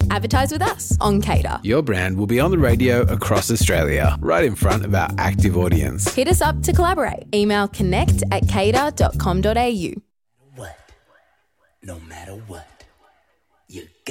Advertise with us on Cater. Your brand will be on the radio across Australia, right in front of our active audience. Hit us up to collaborate. Email connect@cater.com.au. What? No matter what, you